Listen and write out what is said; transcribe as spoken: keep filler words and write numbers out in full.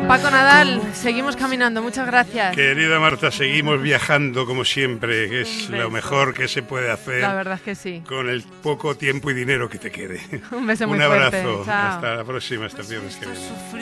Paco Nadal, seguimos caminando, muchas gracias. Querida Marta, seguimos viajando como siempre, que es lo mejor que se puede hacer. La verdad es que sí. Con el poco tiempo y dinero que te quede. Un beso muy fuerte. Un fuerte. abrazo. Chao. Hasta la próxima, hasta el viernes que viene.